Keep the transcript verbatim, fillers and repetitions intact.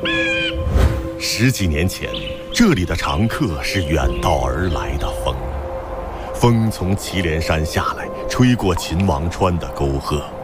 十几年前，这里的常客是远道而来的风。风从祁连山下来，吹过秦王川的沟壑，